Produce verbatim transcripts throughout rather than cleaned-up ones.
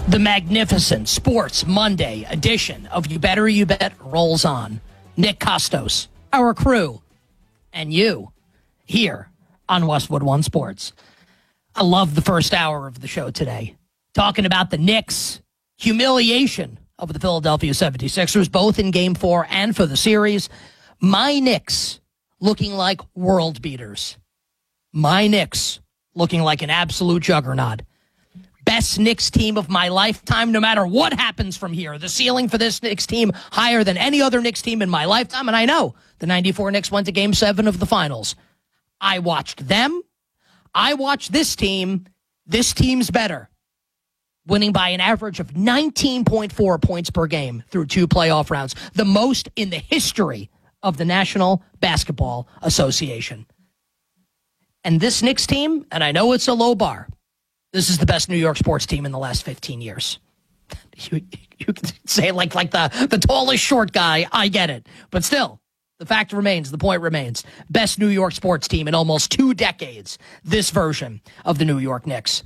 The magnificent Sports Monday edition of You Better You Bet rolls on. Nick Costos, our crew, and you here on Westwood One Sports. I love the first hour of the show today. Talking about the Knicks' humiliation of the Philadelphia seventy-sixers, both in Game four and for the series. My Knicks looking like world beaters. My Knicks looking like an absolute juggernaut. Best Knicks team of my lifetime, no matter what happens from here. The ceiling for this Knicks team higher than any other Knicks team in my lifetime. And I know the ninety-four Knicks went to Game seven of the finals. I watched them. I watched this team. This team's better. Winning by an average of nineteen point four points per game through two playoff rounds. The most in the history of the National Basketball Association. And this Knicks team, and I know it's a low bar, this is the best New York sports team in the last fifteen years. You, you can say like, like the, the tallest short guy, I get it. But still, the fact remains, the point remains. Best New York sports team in almost two decades, this version of the New York Knicks.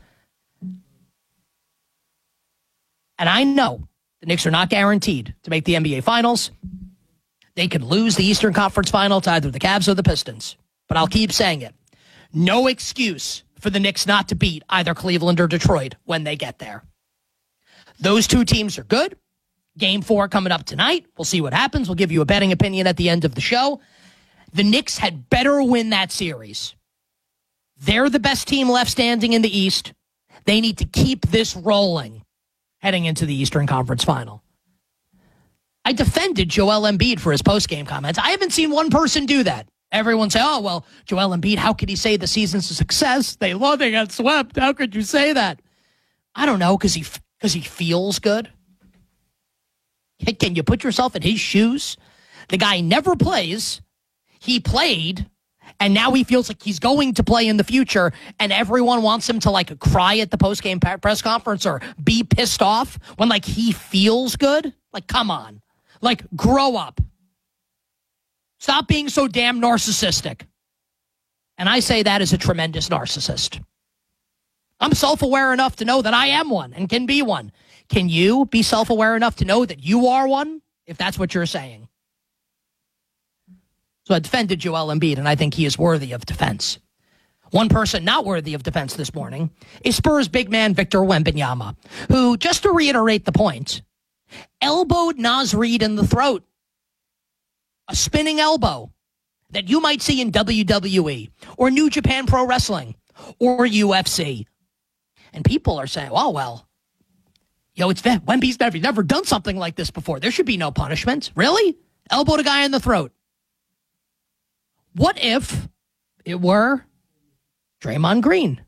And I know the Knicks are not guaranteed to make the N B A Finals. They could lose the Eastern Conference Final to either the Cavs or the Pistons. But I'll keep saying it. No excuse for the Knicks not to beat either Cleveland or Detroit when they get there. Those two teams are good. Game four coming up tonight. We'll see what happens. We'll give you a betting opinion at the end of the show. The Knicks had better win that series. They're the best team left standing in the East. They need to keep this rolling heading into the Eastern Conference Final. I defended Joel Embiid for his post-game comments. I haven't seen one person do that. Everyone say, oh, well, Joel Embiid, how could he say the season's a success? They love they got swept. How could you say that? I don't know, because he, because he feels good. Can you put yourself in his shoes? The guy never plays. He played, and now he feels like he's going to play in the future, and everyone wants him to, like, cry at the post-game press conference or be pissed off when, like, he feels good? Like, come on. Like, grow up. Stop being so damn narcissistic. And I say that as a tremendous narcissist. I'm self-aware enough to know that I am one and can be one. Can you be self-aware enough to know that you are one, if that's what you're saying? So I defended Joel Embiid, and I think he is worthy of defense. One person not worthy of defense this morning is Spurs big man Victor Wembanyama, who, just to reiterate the point, elbowed Naz Reid in the throat. A spinning elbow that you might see in W W E or New Japan Pro Wrestling or U F C. And people are saying, oh, well, yo, it's Wemby's never, never done something like this before. There should be no punishment. Really? Elbowed a guy in the throat. What if it were Draymond Green?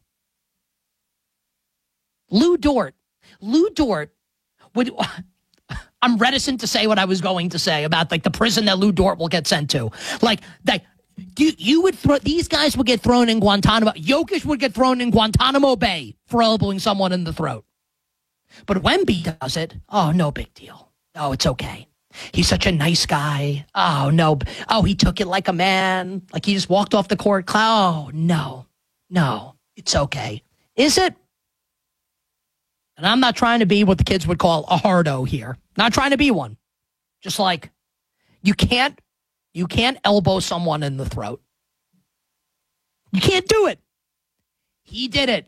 Lou Dort. Lou Dort would... I'm reticent to say what I was going to say about like the prison that Lou Dort will get sent to. Like, like you, you would throw, these guys would get thrown in Guantanamo. Jokic would get thrown in Guantanamo Bay for elbowing someone in the throat. But Wemby does it. Oh, no big deal. Oh, it's okay. He's such a nice guy. Oh, no. Oh, he took it like a man. Like he just walked off the court. Oh, no. No, it's okay. Is it? And I'm not trying to be what the kids would call a hardo here. Not trying to be one. Just like, you can't, you can't elbow someone in the throat. You can't do it. He did it.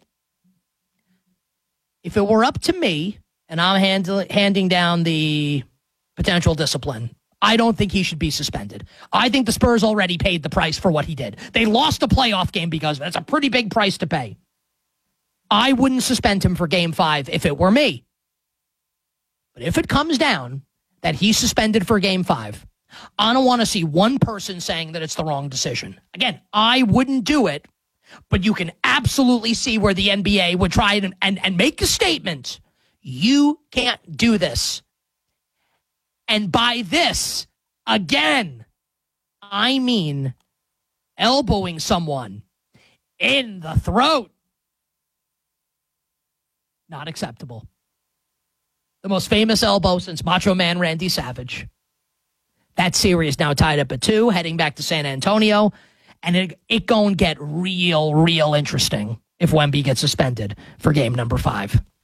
If it were up to me, and I'm hand, handing down the potential discipline, I don't think he should be suspended. I think the Spurs already paid the price for what he did. They lost a playoff game because of it. That's a pretty big price to pay. I wouldn't suspend him for game five if it were me. But if it comes down that he's suspended for game five, I don't want to see one person saying that it's the wrong decision. Again, I wouldn't do it, but you can absolutely see where the N B A would try and, and, and make a statement. You can't do this. And by this, again, I mean elbowing someone in the throat. Not acceptable. The most famous elbow since Macho Man Randy Savage. That series now tied up at two, heading back to San Antonio. And it, it going to get real, real interesting if Wemby gets suspended for game number five.